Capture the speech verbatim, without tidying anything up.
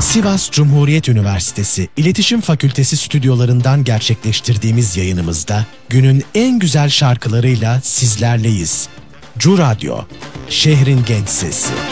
Sivas Cumhuriyet Üniversitesi İletişim Fakültesi stüdyolarından gerçekleştirdiğimiz yayınımızda günün en güzel şarkılarıyla sizlerleyiz. Cu Radyo, şehrin genç sesi.